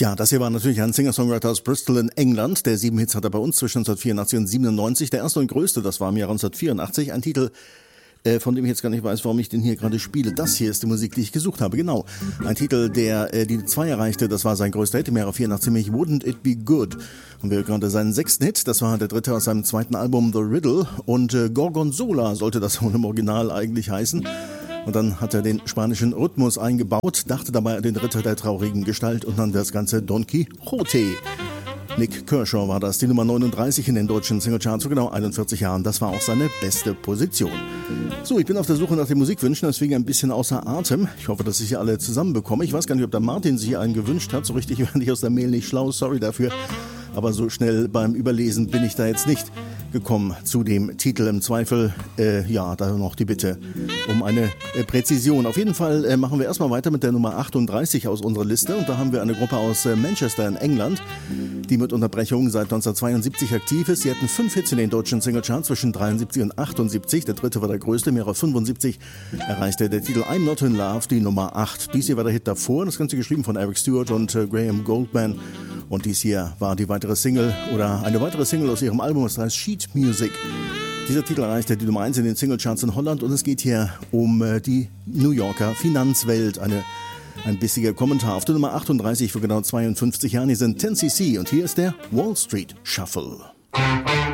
Ja, das hier war natürlich ein Singer-Songwriter aus Bristol in England. Der 7 Hits hat er bei uns zwischen 1984 und 97. Der erste und größte, das war im Jahr 1984. Ein Titel, von dem ich jetzt gar nicht weiß, warum ich den hier gerade spiele. Das hier ist die Musik, die ich gesucht habe, genau. Ein Titel, der die 2 erreichte, das war sein größter Hit im Jahre 84, nämlich Wouldn't It Be Good. Und wir gerade seinen 6. Hit, das war der 3. aus seinem 2. Album The Riddle. Und Gorgonzola sollte das wohl im Original eigentlich heißen. Und dann hat er den spanischen Rhythmus eingebaut, dachte dabei an den Ritter der traurigen Gestalt und nannte das Ganze Don Quixote. Nick Kershaw war das, die Nummer 39 in den deutschen Singlecharts, vor genau 41 Jahren. Das war auch seine beste Position. So, ich bin auf der Suche nach den Musikwünschen, deswegen ein bisschen außer Atem. Ich hoffe, dass ich sie alle zusammenbekomme. Ich weiß gar nicht, ob der Martin sich einen gewünscht hat. So richtig werde ich aus der Mail nicht schlau, sorry dafür. Aber so schnell beim Überlesen bin ich da jetzt nicht gekommen zu dem Titel. Im Zweifel, da noch die Bitte um eine Präzision. Auf jeden Fall machen wir erstmal weiter mit der Nummer 38 aus unserer Liste. Und da haben wir eine Gruppe aus Manchester in England, die mit Unterbrechungen seit 1972 aktiv ist. Sie hatten 5 Hits in den deutschen Singlecharts zwischen 73 und 78. Der 3. war der größte, im Jahre 75 erreichte der Titel I'm Not in Love die Nummer 8. Dies hier war der Hit davor. Das Ganze geschrieben von Eric Stewart und Graham Goldman. Und dies hier war die weitere Single oder eine weitere Single aus ihrem Album, das heißt Sheet Music. Dieser Titel erreichte die Nummer 1 in den Singlecharts in Holland und es geht hier um die New Yorker Finanzwelt. Ein bissiger Kommentar auf der Nummer 38 vor genau 52 Jahren. Hier sind 10cc und hier ist der Wall Street Shuffle.